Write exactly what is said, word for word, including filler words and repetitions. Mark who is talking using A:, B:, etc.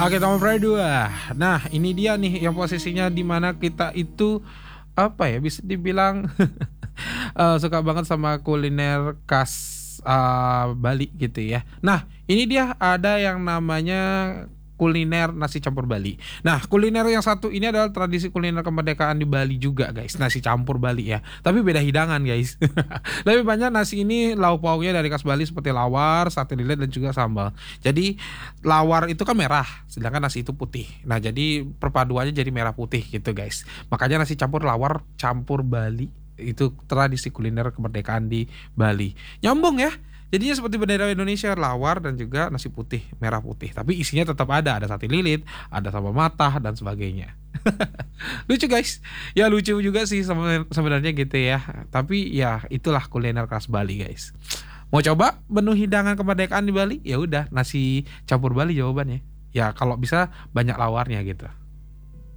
A: Oke, nomor dua. Nah, ini dia nih yang posisinya di mana kita itu apa ya, bisa dibilang eh, suka banget sama kuliner khas eh, Bali gitu ya. Nah, ini dia ada yang namanya kuliner nasi campur Bali. Nah, kuliner yang satu ini adalah tradisi kuliner kemerdekaan di Bali juga, guys. Nasi campur Bali ya. Tapi beda hidangan, guys. Lebih banyak nasi ini lauk pauknya dari khas Bali seperti lawar, sate lilit dan juga sambal. Jadi lawar itu kan merah, sedangkan nasi itu putih. Nah, jadi perpaduannya jadi merah putih gitu, guys. Makanya nasi campur lawar campur Bali itu tradisi kuliner kemerdekaan di Bali. Nyambung ya. Jadinya seperti bendera Indonesia, lawar dan juga nasi putih, merah putih. Tapi isinya tetap ada, ada sate lilit, ada sambal matah dan sebagainya. Lucu guys. Ya lucu juga sih sebenarnya gitu ya. Tapi ya itulah kuliner khas Bali guys. Mau coba menu hidangan kemerdekaan di Bali? Ya udah, nasi campur Bali jawabannya. Ya kalau bisa banyak lawarnya gitu.